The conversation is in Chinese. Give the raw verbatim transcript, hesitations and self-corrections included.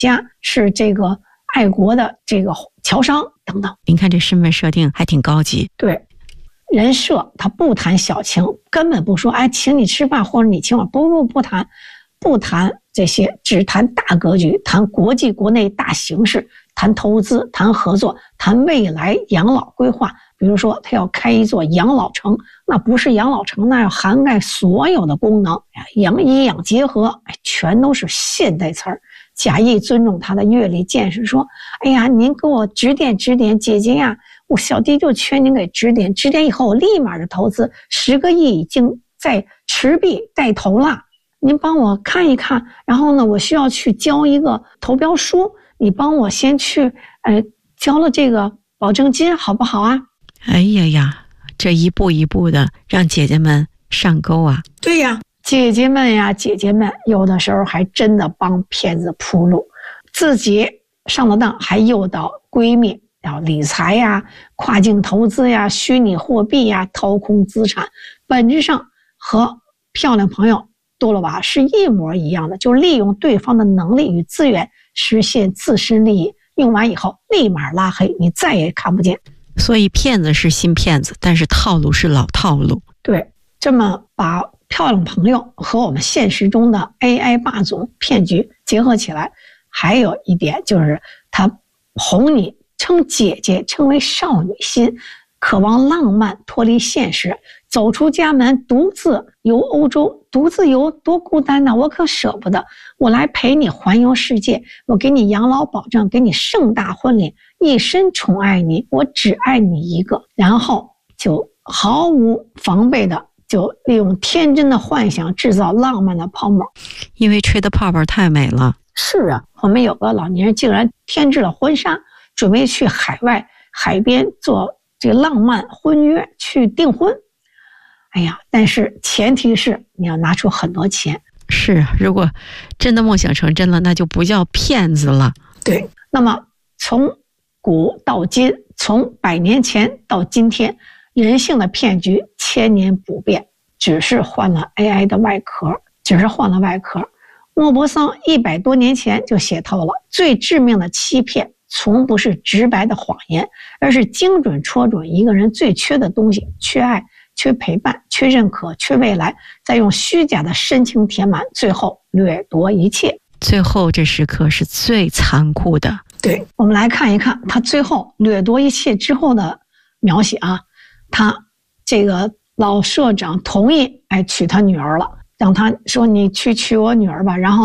家是这个爱国的这个侨商等等。 您看这身份设定还挺高级。 对，人设他不谈小情，根本不说哎请你吃饭或者你请我，不不不谈，不谈这些，只谈大格局，谈国际国内大形势，谈投资，谈合作，谈未来养老规划。比如说他要开一座养老城，那不是养老城，那要涵盖所有的功能，养医养结合，全都是现代词儿。假意尊重他的阅历见识，说哎呀您给我指点指点，姐姐呀，我小弟就劝您给指点指点，以后我立马就投资十个亿已经在持币带头了，您帮我看一看，然后呢我需要去交一个投标书，你帮我先去呃交了这个保证金好不好啊？ 哎呀呀，这一步一步的让姐姐们上钩啊。 对呀，姐姐们呀姐姐们有的时候还真的帮骗子铺路，自己上了当还诱导闺蜜要理财呀、跨境投资呀、虚拟货币呀、掏空资产，本质上和漂亮朋友多了吧是一模一样的，就利用对方的能力与资源实现自身利益，用完以后立马拉黑，你再也看不见。 所以骗子是新骗子，但是套路是老套路。 对，这么把漂亮朋友和我们现实中的 A I 霸总骗局结合起来，还有一点就是他哄你称姐姐，称为少女心，渴望浪漫，脱离现实，走出家门，独自游欧洲，独自游多孤单呢，我可舍不得，我来陪你环游世界，我给你养老保障，给你盛大婚礼，一生宠爱你，我只爱你一个，然后就毫无防备的就利用天真的幻想制造浪漫的泡沫。 因为吹的泡泡太美了。 是啊，我们有个老年人竟然添置了婚纱，准备去海外海边做这个浪漫婚约去订婚。哎呀，但是前提是你要拿出很多钱。 是，如果真的梦想成真了，那就不叫骗子了。 对，那么从古到今，从百年前到今天，人性的骗局千年不变，只是换了 A I 的外壳，只是换了外壳。莫泊桑一百多年前就写透了，最致命的欺骗从不是直白的谎言，而是精准戳准一个人最缺的东西，缺爱，缺陪伴，缺认可，缺未来，再用虚假的深情填满，最后掠夺一切。 最后这时刻是最残酷的。 对，我们来看一看他最后掠夺一切之后的描写啊。他这个老社长同意哎娶他女儿了，让他说你去娶我女儿吧，然后